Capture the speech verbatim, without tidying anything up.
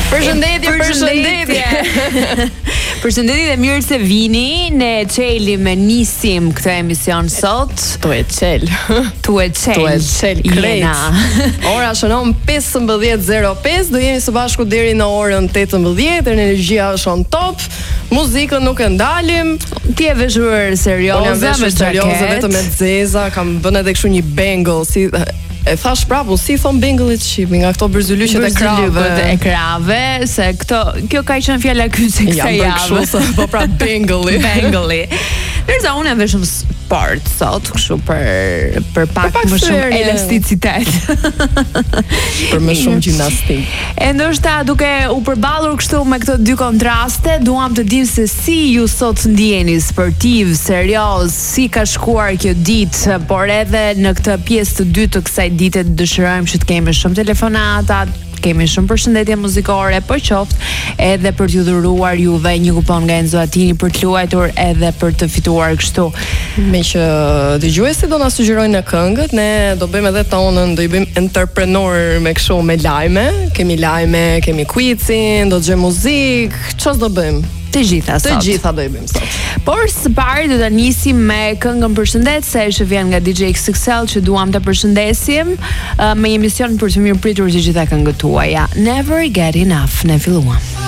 Përshëndetje, përshëndetje. Përshëndetje dhe mirë se vini. Ne çeli me nisim këtë emision sot. Tu e qel. Tu e qel. Tu e qel krejt. Ora shënon pesëmbëdhjetë e zero pesë, do jemi së bashku deri në orën tetëmbëdhjetë, energjia është on top. Muzikën nuk e ndalim. Ti e veshur serioze, me serioze vetëm me zeza, kam bën edhe kështu një bangle, si e thash prapu, si thon bengullit shqip, nga këto bërzylyqet e krave. e krave, se këto, kjo ka qenë fjala kyçe kësaj javë. Ja, po pra bengulli. Bengulli. Ndërsa unë e veshëm sport sot, kështu për për pak, pak më shumë sërje. elasticitet. Për më shumë gjimnastik. E ndoshta duke u përballur kështu me këto dy kontraste, duam të dim se si ju sot ndjeni, sportiv, serioz, si ka shkuar kjo ditë, por edhe në këtë pjesë të dytë të kësaj dite dëshirojmë që të kemi shumë telefonata, kemi shumë përshëndetje muzikore, po qoftë edhe për t'ju dhuruar juve një kupon nga Enzo Attini për të luajtur edhe për të fituar kështu. Me që dëgjuesi do na sugjerojnë në këngët, ne do bëjmë edhe tonën, do i bëjmë entrepreneur me kështu me lajme, kemi lajme, kemi quizin, do të gjejmë muzikë, ç'os do bëjmë? Të gjitha sot. Të gjitha do i bëjmë sot. Por së pari do ta nisim me këngën Përshëndetse që vjen nga D J X X L, që duam të përshëndesim uh, me emision për të mirëpritur të gjitha këngët tuaja. Never Get Enough, ne filluam.